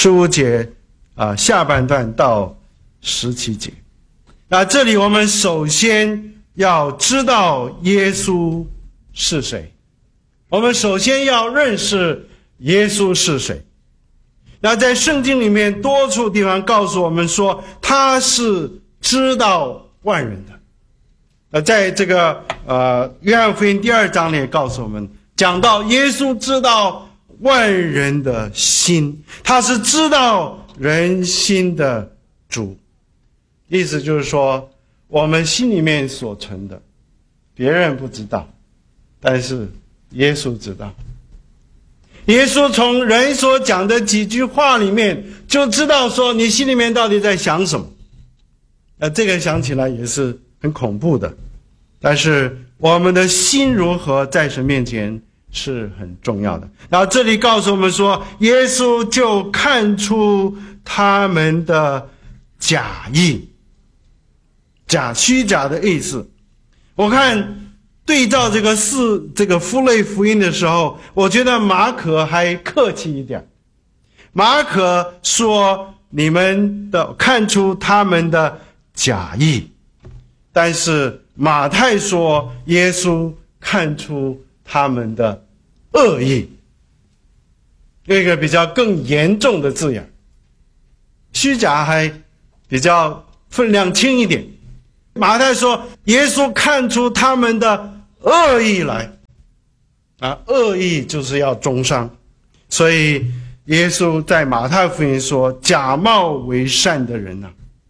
15节下半段到17节。那这里我们首先要知道耶稣是谁，我们首先要认识耶稣是谁。那在圣经里面多处地方告诉我们说，他是知道万人的。在这个约翰福音第2章里也告诉我们，讲到耶稣知道万人的心，他是知道人心的主。意思就是说，我们心里面所存的别人不知道，但是耶稣知道。耶稣从人所讲的几句话里面就知道说你心里面到底在想什么。这个想起来也是很恐怖的，但是我们的心如何在神面前是很重要的。然后这里告诉我们说，耶稣就看出他们的假意，虚假的意思。我看对照这个符类福音的时候，我觉得马可还客气一点。马可说你们的看出他们的假意，但是马太说耶稣看出他们的恶意，有一个比较更严重的字眼。虚假还比较分量轻一点。马太说耶稣看出他们的恶意来，恶意就是要中伤，所以耶稣在马太福音说，假冒为善的人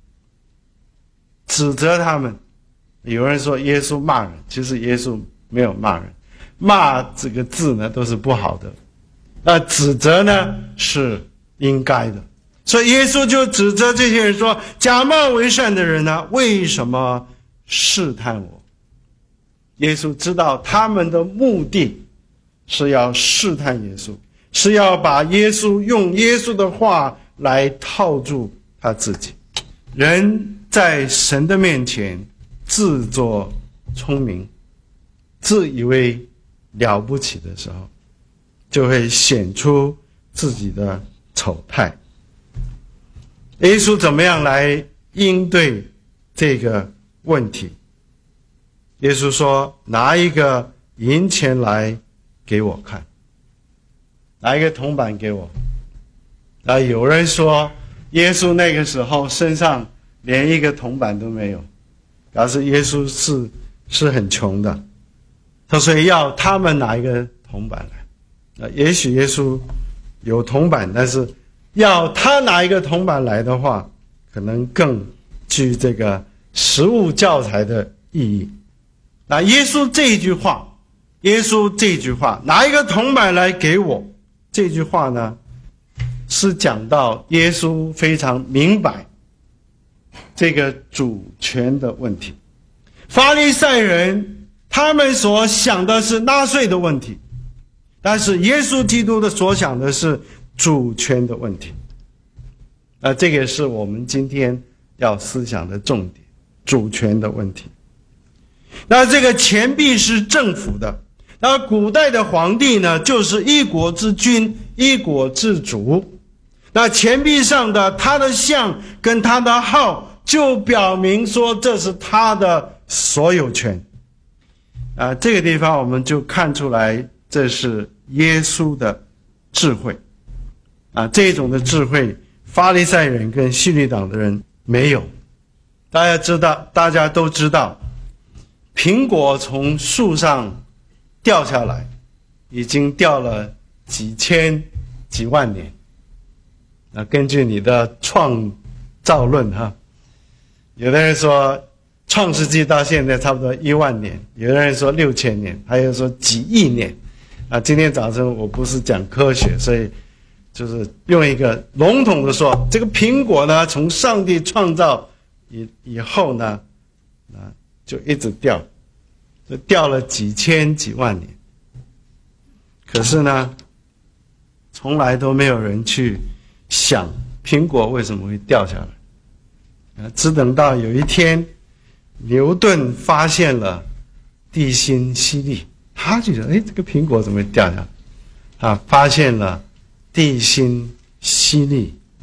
指责他们。有人说耶稣骂人，其实耶稣没有骂人，骂这个字呢都是不好的，指责呢是应该的。所以耶稣就指责这些人说，假冒为善的人为什么试探我？耶稣知道他们的目的是要试探耶稣，是要把耶稣用耶稣的话来套住他自己。人在神的面前自作聪明，自以为了不起的时候，就会显出自己的丑态。耶稣怎么样来应对这个问题？耶稣说，拿一个银钱来给我看，拿一个铜板给我。有人说耶稣那个时候身上连一个铜板都没有，表示耶稣是很穷的，所以要他们拿一个铜板来。也许耶稣有铜板，但是要他拿一个铜板来的话，可能更具这个实务教材的意义。耶稣这句话拿一个铜板来给我，这句话呢是讲到耶稣非常明白这个主权的问题。法利赛人他们所想的是纳税的问题，但是耶稣基督的所想的是主权的问题。这个是我们今天要思想的重点，主权的问题。那这个钱币是政府的，那古代的皇帝呢，就是一国之君，一国之主。那钱币上的他的像跟他的号，就表明说这是他的所有权。这个地方我们就看出来，这是耶稣的智慧。这种的智慧，法利赛人跟希律党的人没有。大家都知道，苹果从树上掉下来，已经掉了几千几万年。根据你的创造论有的人说创世纪到现在差不多1万年，有的人说6000年，还有说几亿年。今天早晨我不是讲科学，所以就是用一个笼统的说，这个苹果呢，从上帝创造以后呢，就一直掉，就掉了几千几万年。可是呢，从来都没有人去想苹果为什么会掉下来。只等到有一天牛顿发现了地心吸力，他就觉得这个苹果怎么会掉下来。他发现了地心吸力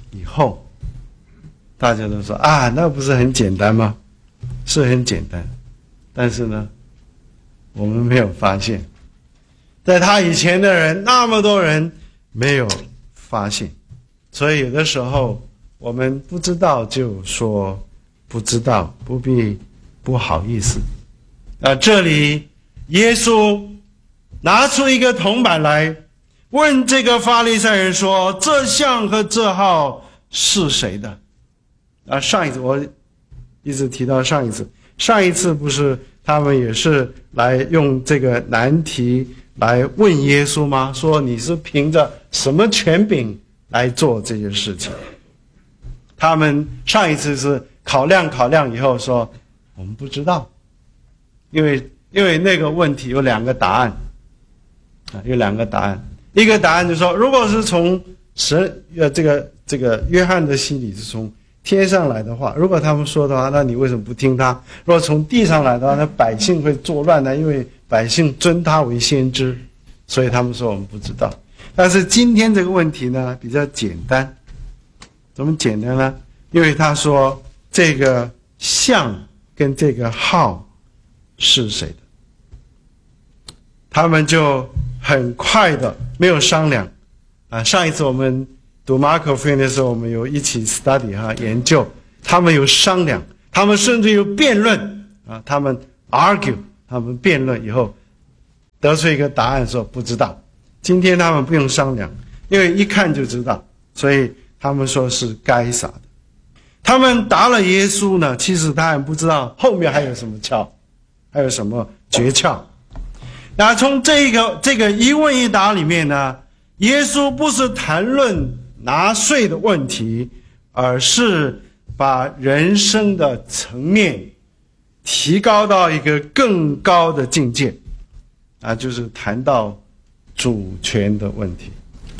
以后，大家都说啊，那不是很简单吗？是很简单，但是呢，我们没有发现，在他以前的人，那么多人没有发现，所以有的时候我们不知道就说不知道，不必不好意思。这里耶稣拿出一个铜板来，问这个法利赛人说：“这像和这号是谁的？”上一次我一直提到上一次不是他们也是来用这个难题来问耶稣吗？说你是凭着什么权柄来做这些事情？他们上一次是考量以后说我们不知道，因为那个问题有两个答案有两个答案，一个答案就是说，如果是从这个约翰的心里是从天上来的话，如果他们说的话，那你为什么不听他？如果从地上来的话，那百姓会作乱呢，因为百姓尊他为先知，所以他们说我们不知道。但是今天这个问题呢比较简单，怎么简单呢？因为他说这个像跟这个号是谁的，他们就很快的没有商量上一次我们读马可福音的时候，我们有一起 study 研究，他们有商量，他们甚至有辩论他们 argue， 他们辩论以后得出一个答案说不知道。今天他们不用商量，因为一看就知道，所以他们说是该撒的。他们答了耶稣呢，其实他还不知道后面还有什么窍，还有什么诀窍。那从这个一问一答里面呢，耶稣不是谈论拿税的问题，而是把人生的层面提高到一个更高的境界就是谈到主权的问题。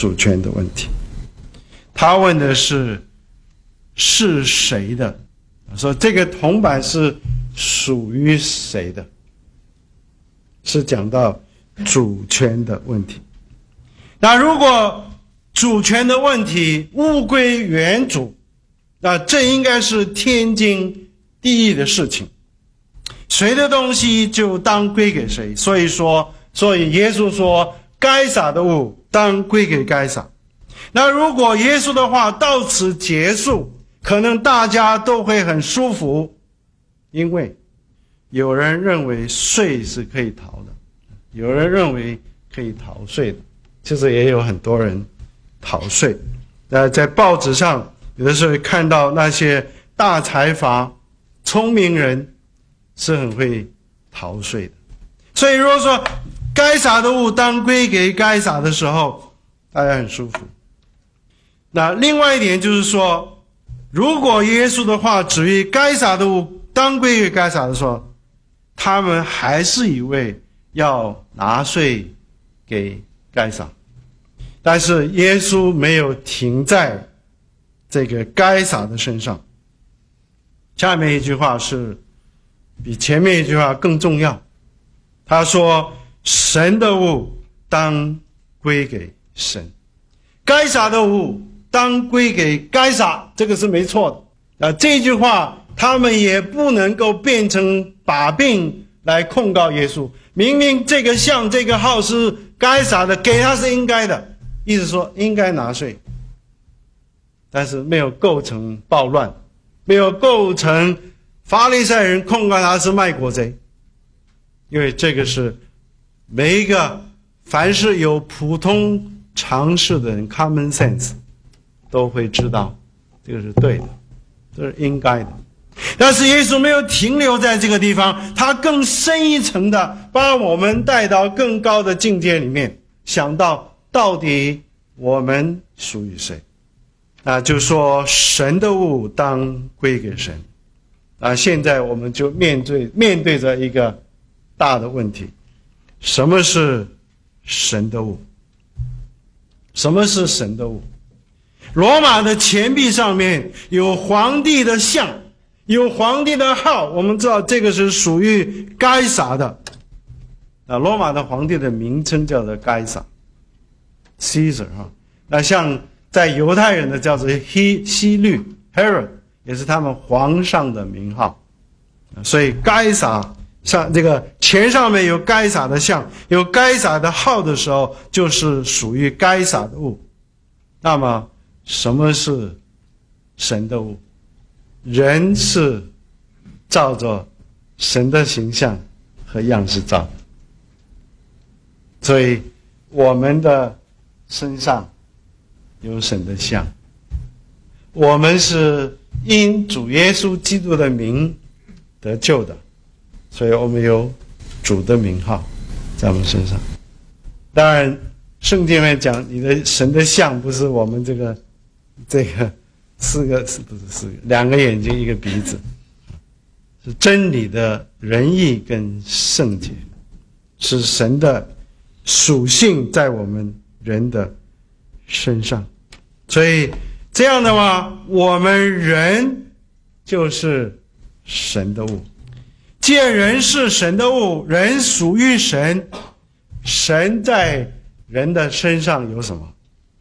他问的是谁的，说这个铜板是属于谁的，是讲到主权的问题。那如果主权的问题物归原主，那这应该是天经地义的事情，谁的东西就当归给谁。所以耶稣说该撒的物当归给该撒。那如果耶稣的话到此结束，可能大家都会很舒服，因为有人认为税是可以逃的，有人认为可以逃税的，其实也有很多人逃税。在报纸上有的时候看到那些大财阀聪明人是很会逃税的。所以如果说该撒的物当归给该撒的时候，大家很舒服。那另外一点就是说，如果耶稣的话至于该撒的物当归给该撒的时候，他们还是以为要拿税给该撒。但是耶稣没有停在这个该撒的身上，下面一句话是比前面一句话更重要。他说神的物当归给神，该撒的物当归给该撒，这个是没错的。这句话他们也不能够变成把柄来控告耶稣，明明这个像这个号是该撒的，给他是应该的，意思说应该拿税，但是没有构成暴乱，没有构成法利赛人控告他是卖国贼。因为这个是每一个凡是有普通常识的人 common sense 都会知道这个是对的，这是应该的。但是耶稣没有停留在这个地方，他更深一层的把我们带到更高的境界里面，想到底我们属于谁。就说神的物当归给神。现在我们就面对着一个大的问题，什么是神的物？什么是神的物？罗马的钱币上面有皇帝的像，有皇帝的号，我们知道这个是属于该撒的。罗马的皇帝的名称叫做该撒 Caesar 那像在犹太人的叫做希律 Herod， 也是他们皇上的名号。所以该撒上这个钱上面有该撒的像，有该撒的号的时候，就是属于该撒的物。那么什么是神的物？人是照着神的形象和样式造的，所以我们的身上有神的像，我们是因主耶稣基督的名得救的，所以我们有主的名号在我们身上。当然圣经里面讲，你的神的像不是我们这个两个眼睛一个鼻子，是真理的仁义跟圣洁，是神的属性在我们人的身上。所以这样的话，我们人就是神的物。既然人是神的物，人属于神，神在人的身上有什么？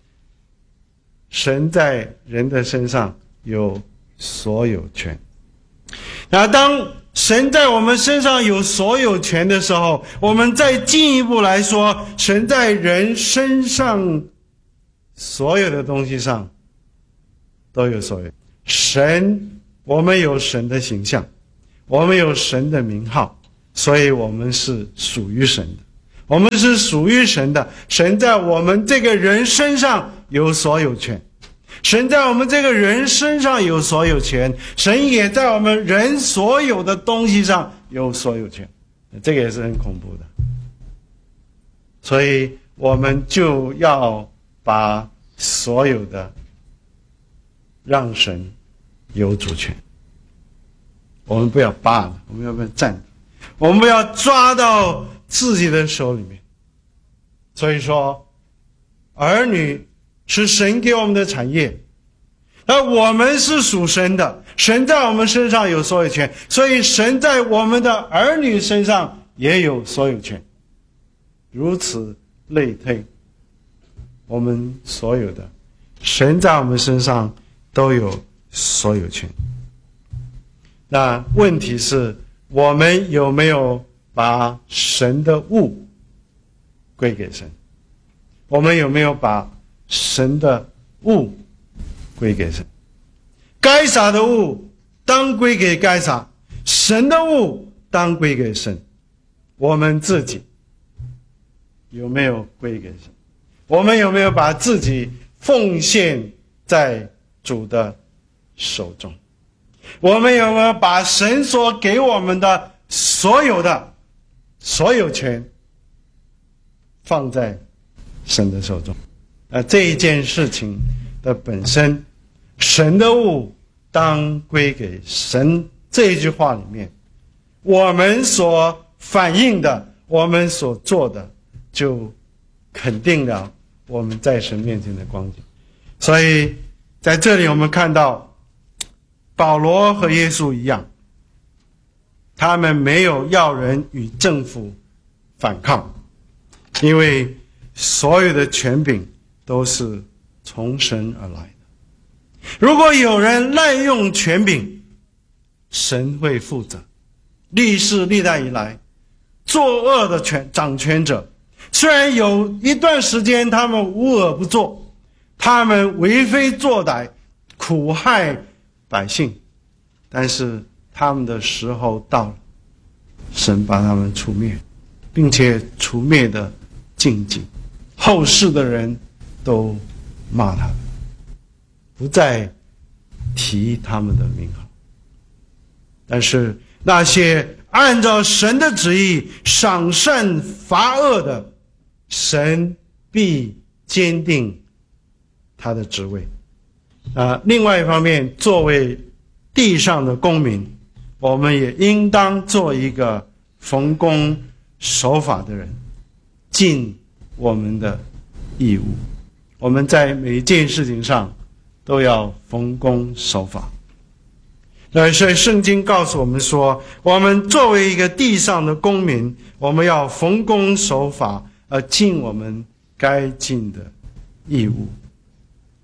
神在人的身上有所有权。然后当神在我们身上有所有权的时候，我们再进一步来说，神在人身上所有的东西上都有所有。神，我们有神的形象，我们有神的名号，所以我们是属于神的。我们是属于神的，神在我们这个人身上有所有权，神在我们这个人身上有所有权，神也在我们人所有的东西上有所有权。这个也是很恐怖的。所以我们就要把所有的让神有主权，我们不要霸了，我们要不要占？我们不要抓到自己的手里面。所以说，儿女是神给我们的产业，而我们是属神的，神在我们身上有所有权，所以神在我们的儿女身上也有所有权。如此类推，我们所有的神在我们身上都有所有权。那问题是，我们有没有把神的物归给神？我们有没有把神的物归给神？该撒的物当归给该撒，神的物当归给神。我们自己有没有归给神？我们有没有把自己奉献在主的手中？我们有没有把神所给我们的所有的所有权放在神的手中？这一件事情的本身，神的物当归给神，这一句话里面，我们所反映的，我们所做的，就肯定了我们在神面前的光景。所以在这里我们看到保罗和耶稣一样，他们没有要人与政府反抗，因为所有的权柄都是从神而来的。如果有人滥用权柄，神会负责。历世历代以来，作恶的掌权者，虽然有一段时间他们无恶不作，他们为非作歹，苦害百姓，但是他们的时候到了，神把他们除灭，并且除灭的尽尽，后世的人都骂他们，不再提他们的名号。但是那些按照神的旨意赏善罚恶的，神必坚定他的职位。另外一方面，作为地上的公民，我们也应当做一个奉公守法的人，尽我们的义务。我们在每一件事情上都要奉公守法。所以圣经告诉我们说，我们作为一个地上的公民，我们要奉公守法，尽我们该尽的义务。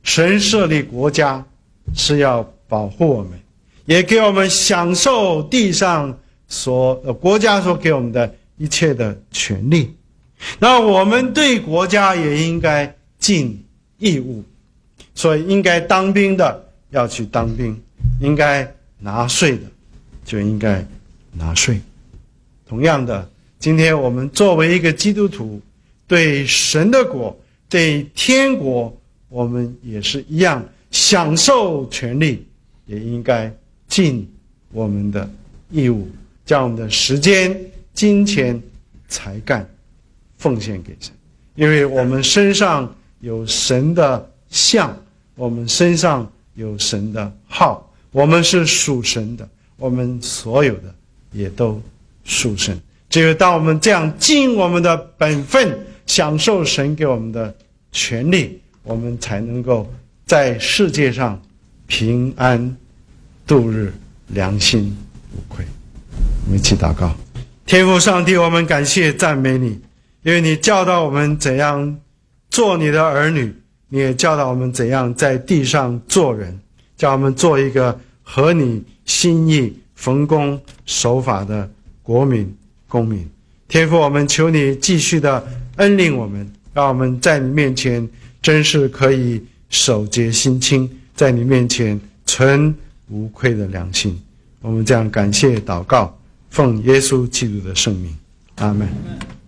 神设立国家是要保护我们，也给我们享受地上国家所给我们的一切的权利。那我们对国家也应该尽义务，所以应该当兵的要去当兵，应该拿税的就应该拿税。同样的，今天我们作为一个基督徒，对神的国，对天国，我们也是一样享受权利，也应该尽我们的义务，将我们的时间、金钱、才干奉献给神。因为我们身上有神的像，我们身上有神的号，我们是属神的，我们所有的也都属神。只有当我们这样尽我们的本分，享受神给我们的权利，我们才能够在世界上平安度日，良心无愧。我们一起祷告。天父上帝，我们感谢赞美你，因为你教导我们怎样做你的儿女，你也教导我们怎样在地上做人，叫我们做一个合你心意、奉公守法的国民公民。天父，我们求你继续的恩领我们，让我们在你面前真是可以守洁心清，在你面前存无愧的良心。我们这样感谢祷告，奉耶稣基督的圣名，阿们。